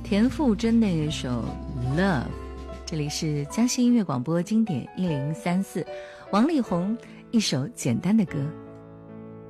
田馥甄的一首 Love。 这里是江西音乐广播经典1034，王力宏一首简单的歌，